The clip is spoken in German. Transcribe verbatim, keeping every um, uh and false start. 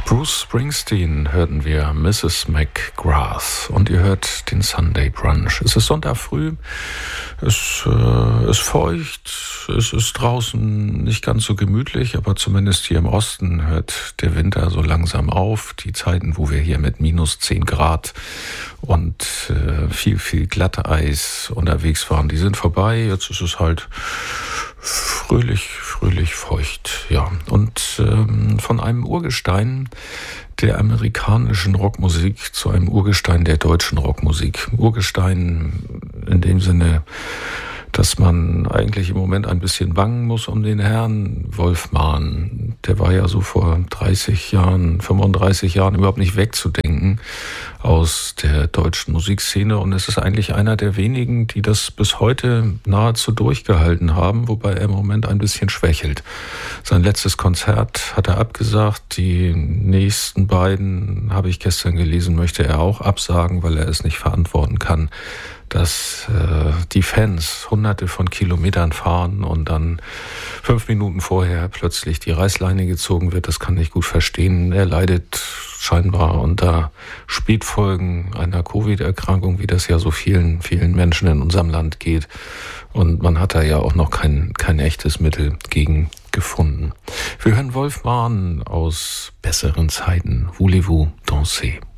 Bruce Springsteen hörten wir, Missus McGrath, und ihr hört den Sunday Brunch. Es ist Sonntag früh, es äh, ist feucht, es ist draußen nicht ganz so gemütlich, aber zumindest hier im Osten hört der Winter so langsam auf. Die Zeiten, wo wir hier mit minus zehn Grad und äh, viel, viel Glatteis unterwegs waren, die sind vorbei. Jetzt ist es halt fröhlich, fröhlich feucht, ja. Und ähm, von einem Urgestein der amerikanischen Rockmusik zu einem Urgestein der deutschen Rockmusik. Urgestein in dem Sinne, dass man eigentlich im Moment ein bisschen bangen muss um den Herrn Wolfmann. Der war ja so vor dreißig Jahren, fünfunddreißig Jahren überhaupt nicht wegzudenken aus der deutschen Musikszene. Und es ist eigentlich einer der wenigen, die das bis heute nahezu durchgehalten haben, wobei er im Moment ein bisschen schwächelt. Sein letztes Konzert hat er abgesagt. Die nächsten beiden, habe ich gestern gelesen, möchte er auch absagen, weil er es nicht verantworten kann, dass äh, die Fans hunderte von Kilometern fahren und dann fünf Minuten vorher plötzlich die Reißleine gezogen wird. Das kann ich gut verstehen. Er leidet scheinbar unter Spätfolgen einer Covid-Erkrankung, wie das ja so vielen, vielen Menschen in unserem Land geht. Und man hat da ja auch noch kein, kein echtes Mittel gegen gefunden. Wir hören Wolfmann aus besseren Zeiten. Voulez-vous danser?